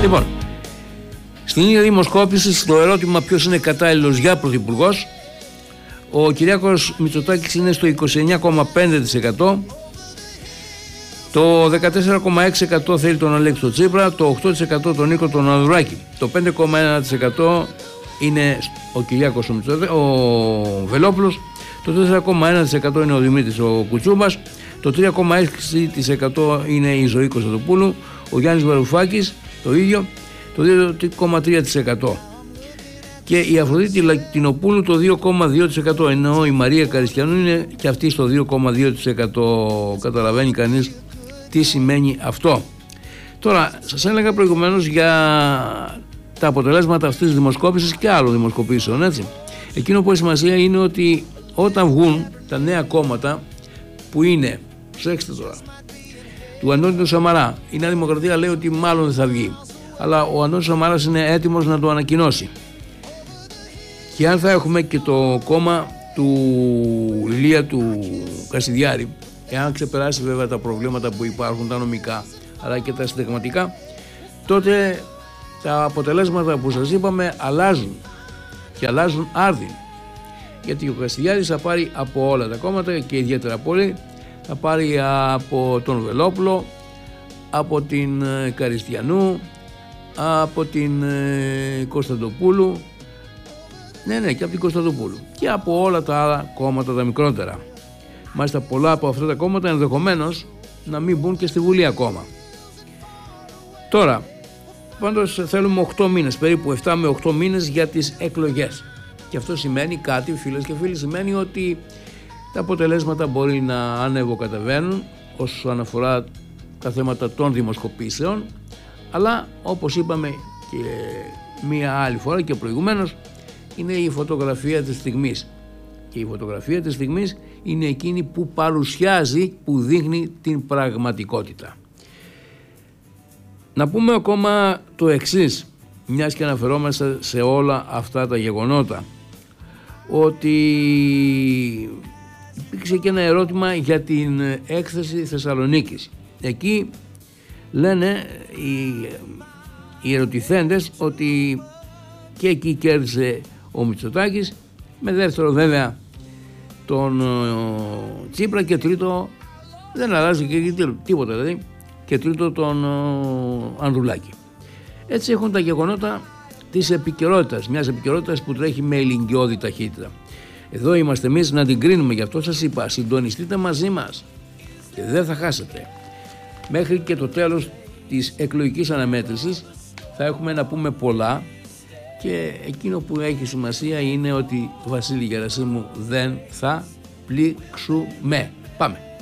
Λοιπόν, στην ίδια δημοσκόπηση, στο ερώτημα ποιος είναι κατάλληλος για πρωθυπουργός, ο Κυριάκος Μητσοτάκης είναι στο 29,5%, το 14,6% θέλει τον Αλέξη Τσίπρα, το 8% τον Νίκο τον Ανδρουλάκη, το 5,1% είναι ο Κυριάκος ο Βελόπουλος, το 4,1% είναι ο Δημήτρης ο Κουτσούμπας, το 3,6% είναι η Ζωή Κωνσταντοπούλου, ο Γιάννης Βαρουφάκης το ίδιο, το 2,3%, και η Αφροδίτη Λατινοπούλου το 2,2%, ενώ η Μαρία Καριστιανού είναι και αυτή στο 2,2%. Καταλαβαίνει κανείς τι σημαίνει αυτό. Τώρα, σας έλεγα προηγουμένως για τα αποτελέσματα αυτής της δημοσκόπησης και άλλων δημοσκοπήσεων, έτσι. Εκείνο που έχει σημασία είναι ότι όταν βγουν τα νέα κόμματα που είναι, προσέξτε τώρα, του Αντώνη του Σαμαρά, η Νέα Δημοκρατία λέει ότι μάλλον δεν θα βγει, αλλά ο Αντώνης Σαμαράς είναι έτοιμος να το ανακοινώσει. Και αν θα έχουμε και το κόμμα του Ηλία του Κασιδιάρη, εάν ξεπεράσει βέβαια τα προβλήματα που υπάρχουν, τα νομικά αλλά και τα συνταγματικά, τότε τα αποτελέσματα που σας είπαμε αλλάζουν, και αλλάζουν άρδιν. Γιατί ο Κασιδιάρης θα πάρει από όλα τα κόμματα και ιδιαίτερα πολύ, θα πάρει από τον Βελόπουλο, από την Καριστιανού, από την Κωνσταντοπούλου, ναι, και από την Κωνσταντοπούλου και από όλα τα άλλα κόμματα τα μικρότερα. Μάλιστα πολλά από αυτά τα κόμματα ενδεχομένως να μην μπουν και στη Βουλή ακόμα. Τώρα, πάντως θέλουμε 8 μήνες, περίπου 7 με 8 μήνες για τις εκλογές. Και αυτό σημαίνει κάτι, φίλες και φίλοι, σημαίνει ότι τα αποτελέσματα μπορεί να ανεβοκατεβαίνουν όσον αφορά τα θέματα των δημοσκοπήσεων, αλλά όπως είπαμε και μία άλλη φορά και προηγουμένως, είναι η φωτογραφία της στιγμής. Και η φωτογραφία της στιγμής είναι εκείνη που παρουσιάζει, που δείχνει την πραγματικότητα. Να πούμε ακόμα το εξής, μιας και αναφερόμαστε σε όλα αυτά τα γεγονότα, ότι υπήρξε και ένα ερώτημα για την έκθεση Θεσσαλονίκης. Εκεί λένε οι ερωτηθέντες ότι και εκεί κέρδισε ο Μητσοτάκης, με δεύτερο βέβαια τον Τσίπρα, και τρίτο δεν αλλάζει και τίποτα δηλαδή, και τρίτο τον Ανδρουλάκη. Έτσι έχουν τα γεγονότα της επικαιρότητας, μιας επικαιρότητας που τρέχει με ηλικιώδη ταχύτητα. Εδώ είμαστε εμείς να την κρίνουμε, γι' αυτό σας είπα, συντονιστείτε μαζί μας και δεν θα χάσετε. Μέχρι και το τέλος της εκλογικής αναμέτρησης θα έχουμε να πούμε πολλά, και εκείνο που έχει σημασία είναι ότι, Βασίλη Γερασίμου, δεν θα πλήξουμε. Πάμε.